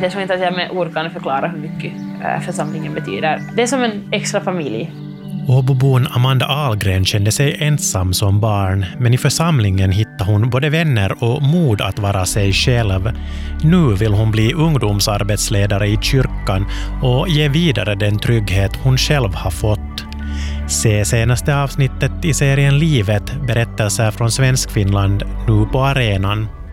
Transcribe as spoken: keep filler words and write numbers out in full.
jag tror inte att jag med ord kan förklara hur mycket församlingen betyder. Det är som en extra familj. Åbobon Amanda Ahlgren kände sig ensam som barn, men i församlingen hittade hon både vänner och mod att vara sig själv. Nu vill hon bli ungdomsarbetsledare i kyrkan och ge vidare den trygghet hon själv har fått. Se senaste avsnittet i serien Livet, berättelser från Svenskfinland, nu på arenan.